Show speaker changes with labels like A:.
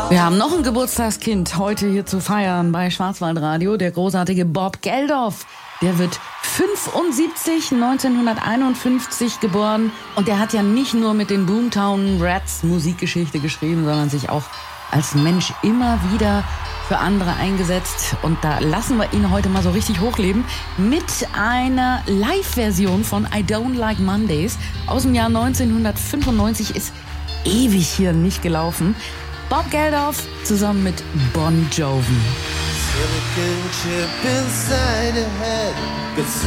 A: Wir haben noch ein Geburtstagskind heute hier zu feiern bei Schwarzwaldradio, der großartige Bob Geldof. Der wird 75, 1951 geboren. Und der hat ja nicht nur mit den Boomtown Rats Musikgeschichte geschrieben, sondern sich auch als Mensch immer wieder für andere eingesetzt. Und da lassen wir ihn heute mal so richtig hochleben mit einer Live-Version von I Don't Like Mondays aus dem Jahr 1995. Ist ewig hier nicht gelaufen. Bob Geldof zusammen mit Bon Jovi.